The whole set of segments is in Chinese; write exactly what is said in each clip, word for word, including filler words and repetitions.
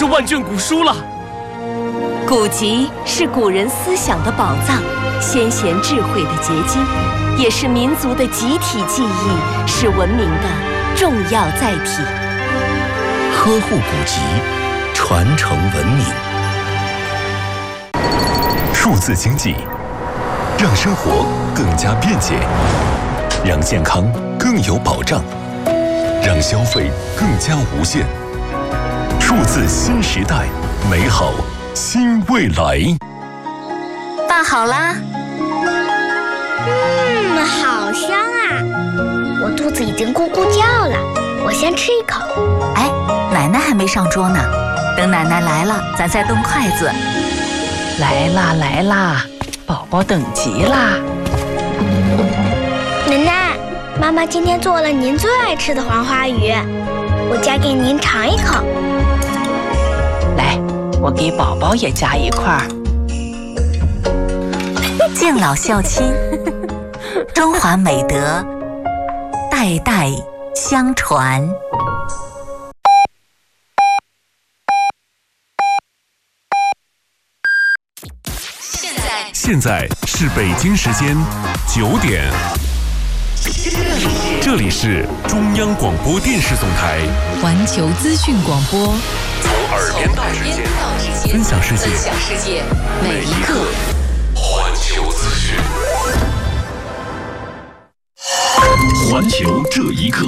这万卷古书了。 古籍是古人思想的宝藏，先贤智慧的结晶，也是民族的集体记忆，是文明的重要载体。 呵护古籍，传承文明。数字经济让生活更加便捷，让健康更有保障，让消费更加无限。数字新时代，美好新未来。 拌好啦。 嗯，好香啊！我肚子已经咕咕叫了，我先吃一口。 哎，奶奶还没上桌呢，等奶奶来了，咱再动筷子。 来啦来啦，宝宝等急啦！ 奶奶，妈妈今天做了您最爱吃的黄花鱼，我夹给您尝一口。 来，我给宝宝也夹一块儿。 敬老孝亲，中华美德代代相传。 现在是北京时间九点，这里是中央广播电视总台环球资讯广播， 从耳边到指尖，分享世界，每一刻环球资讯。环球这一刻。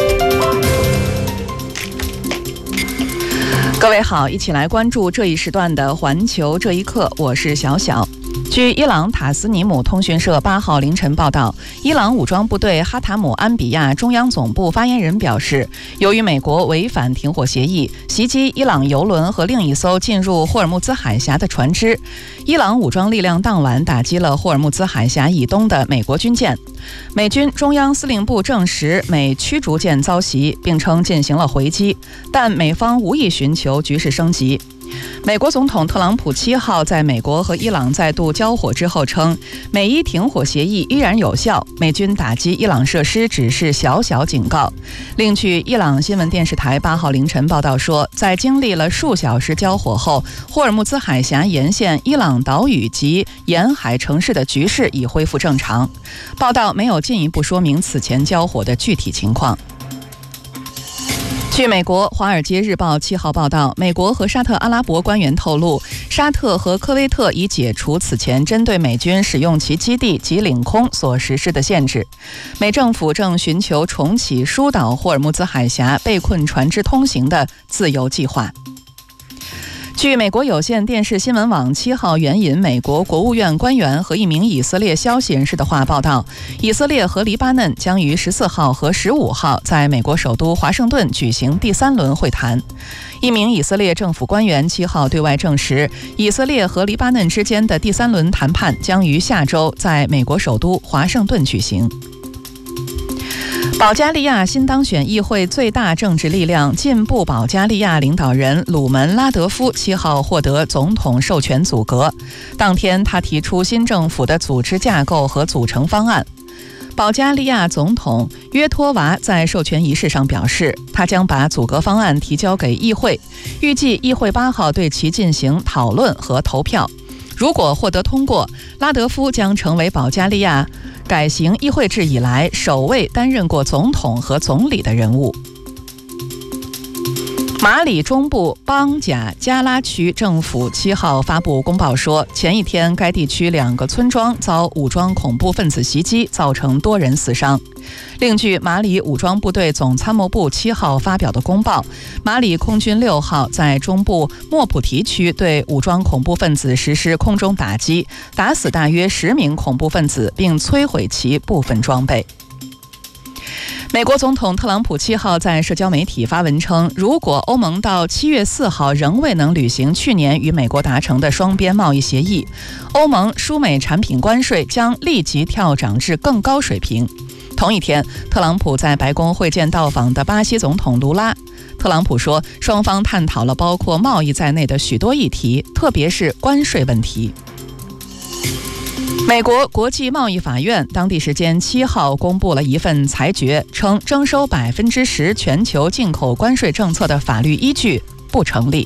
各位好，一起来关注这一时段的环球这一刻，我是小小。据伊朗塔斯尼姆通讯社八号凌晨报道，伊朗武装部队哈塔姆安比亚中央总部发言人表示，由于美国违反停火协议，袭击伊朗油轮和另一艘进入霍尔木兹海峡的船只，伊朗武装力量当晚打击了霍尔木兹海峡以东的美国军舰。美军中央司令部证实美驱逐舰遭袭，并称进行了回击，但美方无意寻求局势升级。美国总统特朗普七号在美国和伊朗再度交火之后称，美伊停火协议依然有效，美军打击伊朗设施只是小小警告。另据伊朗新闻电视台八号凌晨报道说，在经历了数小时交火后，霍尔木兹海峡沿线伊朗岛屿及沿海城市的局势已恢复正常。报道没有进一步说明此前交火的具体情况。据美国《华尔街日报》七号报道，美国和沙特阿拉伯官员透露，沙特和科威特已解除此前针对美军使用其基地及领空所实施的限制。美政府正寻求重启疏导霍尔木兹海峡被困船只通行的自由计划。据美国有线电视新闻网七号援引美国国务院官员和一名以色列消息人士的话报道，以色列和黎巴嫩将于十四号和十五号在美国首都华盛顿举行第三轮会谈。一名以色列政府官员七号对外证实，以色列和黎巴嫩之间的第三轮谈判将于下周在美国首都华盛顿举行。保加利亚新当选议会最大政治力量进步保加利亚领导人鲁门拉德夫七号获得总统授权组阁，当天他提出新政府的组织架构和组成方案。保加利亚总统约托娃在授权仪式上表示，他将把组阁方案提交给议会，预计议会八号对其进行讨论和投票。如果获得通过，拉德夫将成为保加利亚改行议会制以来首位担任过总统和总理的人物。马里中部邦贾加拉区政府七号发布公报说，前一天该地区两个村庄遭武装恐怖分子袭击，造成多人死伤。另据马里武装部队总参谋部七号发表的公报，马里空军六号在中部莫普提区对武装恐怖分子实施空中打击，打死大约十名恐怖分子，并摧毁其部分装备。美国总统特朗普七号在社交媒体发文称，如果欧盟到七月四号仍未能履行去年与美国达成的双边贸易协议，欧盟输美产品关税将立即跳涨至更高水平。同一天，特朗普在白宫会见到访的巴西总统卢拉。特朗普说，双方探讨了包括贸易在内的许多议题，特别是关税问题。美国国际贸易法院当地时间七号公布了一份裁决，称征收百分之十全球进口关税政策的法律依据不成立。